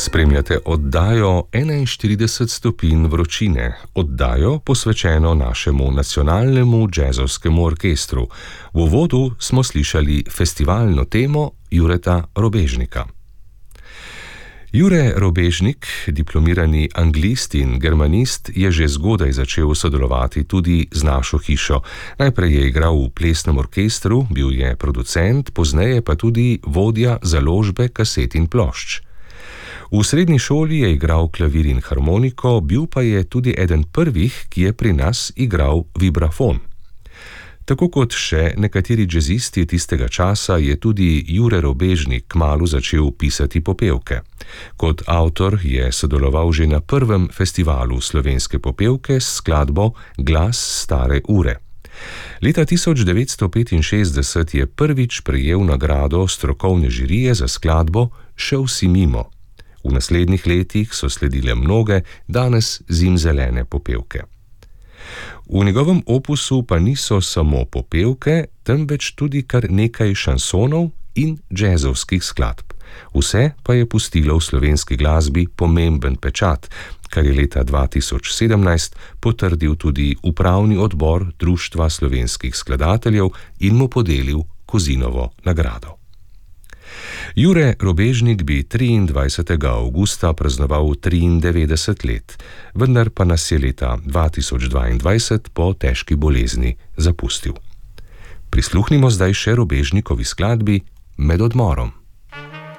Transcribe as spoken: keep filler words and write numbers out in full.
Spremljate oddajo enainštirideset stopinj vročine, oddajo posvečeno našemu nacionalnemu džezovskemu orkestru. V uvodu smo slišali festivalno temo Jureta Robežnika. Jure Robežnik, diplomirani anglist in germanist, je že zgodaj začel sodelovati tudi z našo hišo. Najprej je igral v plesnem orkestru, bil je producent, pozneje pa tudi vodja založbe kaset in plošč. V srednji šoli je igral klavir in harmoniko, bil pa je tudi eden prvih, ki je pri nas igral vibrafon. Tako kot še nekateri džezisti tistega časa je tudi Jure Robežnik kmalu začel pisati popevke. Kot avtor je sodeloval že na prvem festivalu slovenske popevke s skladbo Glas stare ure. Leta tisoč devetsto petinšestdeset je prvič prejel nagrado strokovne žirije za skladbo Šel si mimo. V naslednjih letih so sledile mnoge, danes zimzelene popevke. V njegovem opusu pa niso samo popevke, temveč tudi kar nekaj šansonov in džezovskih skladb. Vse pa je pustilo v slovenski glasbi pomemben pečat, kar je leta dva tisoč sedemnajst potrdil tudi upravni odbor Društva slovenskih skladateljev in mu podelil Kozinovo nagrado. Jure Robežnik bi triindvajsetega avgusta praznoval triindevetdeset let, vendar pa nas je leta dva tisoč dvaindvajset po težki bolezni zapustil. Prisluhnimo zdaj še Robežnikovi skladbi Med odmorom.